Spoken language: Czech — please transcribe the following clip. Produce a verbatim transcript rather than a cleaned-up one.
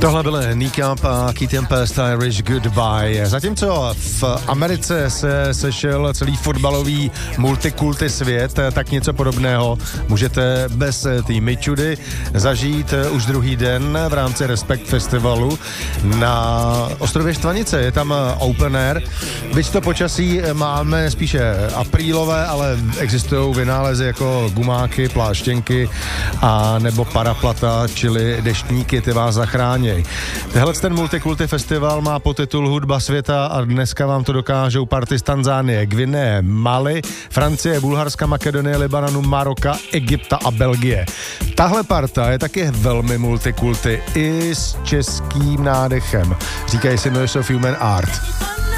Tohle byl Kneecap a Key Tempest Irish Goodbye. Zatímco v Americe se sešel celý fotbalový multikulty svět, tak něco podobného můžete bez té Mičudy zažít už druhý den v rámci Respekt Festivalu na ostrově Štvanice. Je tam open air. Byť to počasí máme spíše aprílové, ale existují vynálezy jako gumáky, pláštěnky a nebo paraplata, čili deštníky, ty vás zachrání. Tehle ten multikulty festival má podtitul Hudba světa a dneska vám to dokážou party z Tanzánie, Gvineje, Mali, Francie, Bulharska, Makedonie, Libanonu, Maroka, Egypta a Belgie. Tahle parta je taky velmi multikulty i s českým nádechem. Říkají si Noise of Human Art.